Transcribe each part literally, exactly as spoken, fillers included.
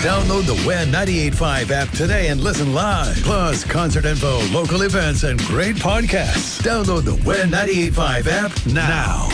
Download the Win ninety-eight point five app today and listen live. Plus, concert info, local events, and great podcasts. Download the Win ninety-eight point five app now.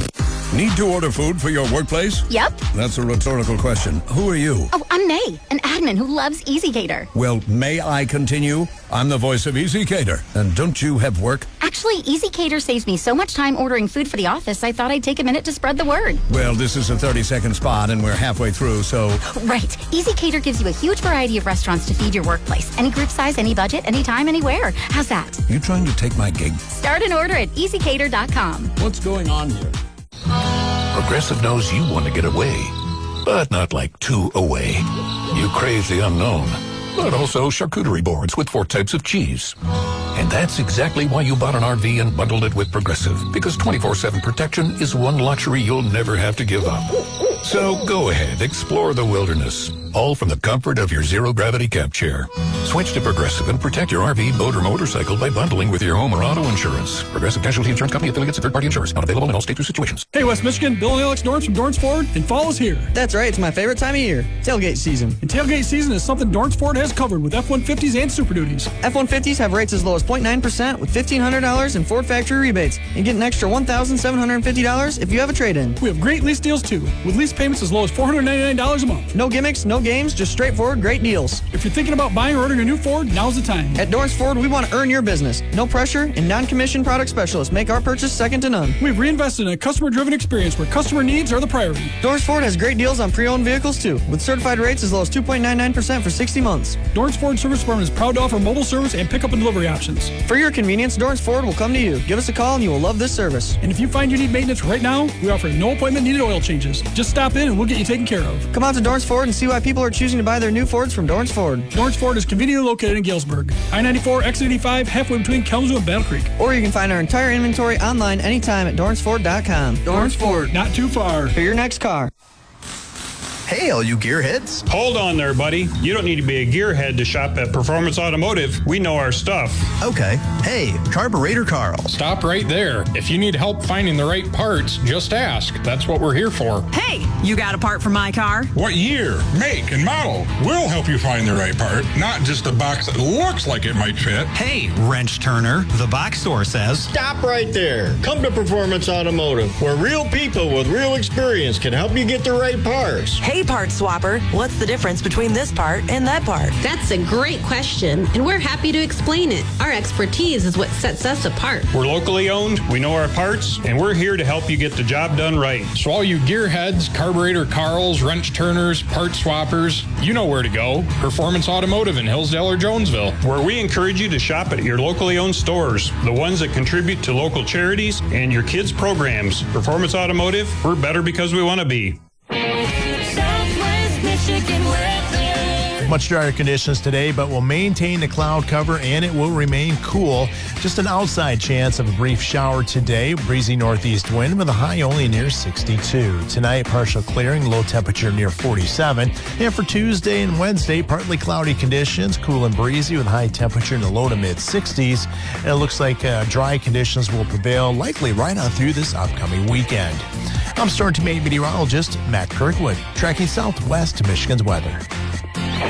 Need to order food for your workplace? Yep. That's a rhetorical question. Who are you? Oh, I'm May, an admin who loves EasyCater. Well, may I continue? I'm the voice of EasyCater. And don't you have work? Actually, EasyCater saves me so much time ordering food for the office, I thought I'd take a minute to spread the word. Well, this is a thirty-second spot, and we're halfway through, so... Right. EasyCater gives you a huge variety of restaurants to feed your workplace. Any group size, any budget, anytime, anywhere. How's that? You trying to take my gig? Start an order at easy cater dot com. What's going on here? Progressive knows you want to get away, but not like too away. You crave the unknown, but also charcuterie boards with four types of cheese. And that's exactly why you bought an R V and bundled it with Progressive, because twenty-four seven protection is one luxury you'll never have to give up. So go ahead, explore the wilderness, all from the comfort of your zero-gravity camp chair. Switch to Progressive and protect your R V, boat, or motorcycle by bundling with your home or auto insurance. Progressive Casualty Insurance Company, affiliates, and third-party insurers. Not available in all states or situations. Hey, West Michigan, Bill and Alex Dorns from Dorns Ford, and fall is here. That's right, it's my favorite time of year, tailgate season. And tailgate season is something Dorns Ford has covered with F one fifties and Super Duties. F one fifties have rates as low as zero point nine percent with fifteen hundred dollars in Ford factory rebates, and get an extra one thousand seven hundred fifty dollars if you have a trade-in. We have great lease deals too, with lease payments as low as four hundred ninety-nine dollars a month. No gimmicks, no games, just straightforward great deals. If you're thinking about buying or ordering a new Ford, now's the time. At Dorns Ford, we want to earn your business. No pressure, and non-commissioned product specialists make our purchase second to none. We've reinvested in a customer-driven experience where customer needs are the priority. Dorns Ford has great deals on pre-owned vehicles too, with certified rates as low as two point nine nine percent for sixty months. Dorns Ford Service Department is proud to offer mobile service and pickup and delivery options. For your convenience, Dorns Ford will come to you. Give us a call and you will love this service. And if you find you need maintenance right now, we offer no appointment needed oil changes. Just stop in and we'll get you taken care of. Come out to Dorns Ford and see why people are choosing to buy their new Fords from Dorns Ford. Dorns Ford is conveniently located in Galesburg. I ninety-four, exit eighty-five, halfway between Kalamazoo and Battle Creek. Or you can find our entire inventory online anytime at dorns ford dot com. Dorns Ford, not too far. For your next car. Hey, all you gearheads. Hold on there, buddy. You don't need to be a gearhead to shop at Performance Automotive. We know our stuff. Okay. Hey, Carburetor Carl. Stop right there. If you need help finding the right parts, just ask. That's what we're here for. Hey, you got a part for my car? What year, make, and model? We'll help you find the right part, not just a box that looks like it might fit. Hey, wrench turner, the box store says. Stop right there. Come to Performance Automotive, where real people with real experience can help you get the right parts. Hey, part swapper, what's the difference between this part and that part? That's a great question, and we're happy to explain it. Our expertise is what sets us apart. We're locally owned, we know our parts, and we're here to help you get the job done right. So all you gearheads, carburetor Carls, wrench turners, part swappers, you know where to go. Performance Automotive in Hillsdale or Jonesville. Where we encourage you to shop at your locally owned stores, the ones that contribute to local charities and your kids' programs. Performance Automotive, we're better because we want to be. Much drier conditions today, but we'll maintain the cloud cover and it will remain cool. Just an outside chance of a brief shower today. Breezy northeast wind with a high only near sixty-two. Tonight, partial clearing, low temperature near forty-seven. And for Tuesday and Wednesday, partly cloudy conditions, cool and breezy with high temperature in the low to mid sixties. And it looks like uh, dry conditions will prevail, likely right on through this upcoming weekend. I'm Storm Team eight meteorologist Matt Kirkwood, tracking southwest Michigan's weather.